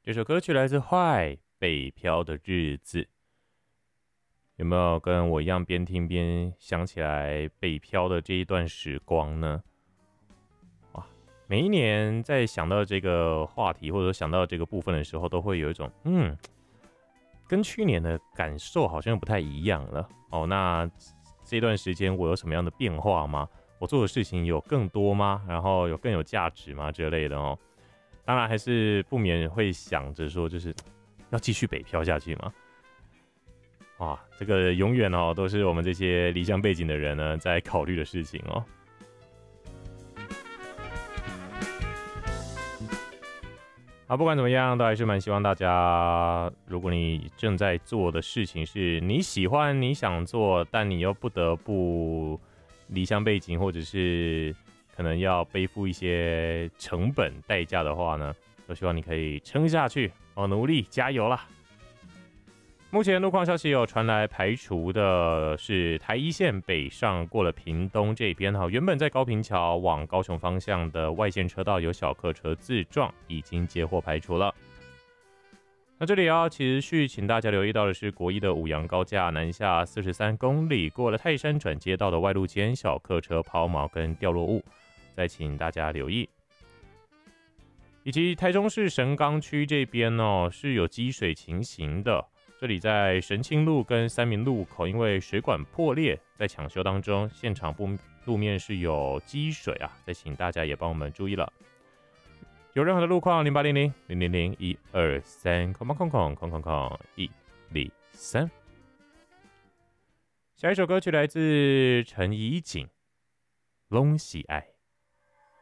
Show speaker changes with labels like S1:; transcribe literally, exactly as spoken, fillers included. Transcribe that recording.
S1: 这首歌曲来自坏北漂的日子，有没有跟我一样边听边想起来北漂的这一段时光呢？哇，每一年在想到这个话题或者想到这个部分的时候，都会有一种嗯，跟去年的感受好像不太一样了哦。那这段时间我有什么样的变化吗？我做的事情有更多吗？然后有更有价值吗？之类的哦。当然还是不免会想着说，就是要继续北漂下去嘛。哇，这个永远哦都是我们这些离乡背景的人呢在考虑的事情哦。好，不管怎么样，都还是蛮希望大家，如果你正在做的事情是你喜欢、你想做，但你又不得不离乡背景，或者是可能要背负一些成本代价的话呢，都希望你可以撑下去哦，努力加油啦！目前路况消息有传来，排除的是台一线北上过了屏东这边哈，原本在高屏桥往高雄方向的外线车道有小客车自撞，已经接获排除了。那这里要持续请大家留意到的是，国一的五杨高架南下四十三公里，过了泰山转接道的外路间小客车抛锚跟掉落物，再请大家留意。以及台中市神冈区这边哦，是有积水情形的。这里在神庆路跟三民路口，因为水管破裂，在抢修当中，现场路面是有积水啊，再请大家也帮我们注意了。有任何的路况，零八零零零零零一二三空空空空空空一零三。下一首歌曲来自陈怡景，《拢是爱》。